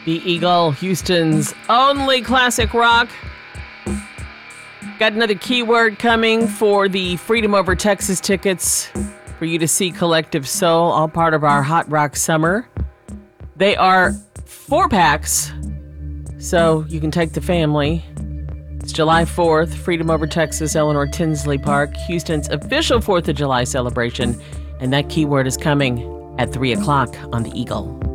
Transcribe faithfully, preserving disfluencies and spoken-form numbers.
The Eagle, Houston's only classic rock. Got another keyword coming for the Freedom Over Texas tickets for you to see Collective Soul, all part of our Hot Rock Summer. They are four packs, so you can take the family. It's July fourth, Freedom Over Texas, Eleanor Tinsley Park, Houston's official fourth of July celebration. And that keyword is coming at three o'clock on the Eagle.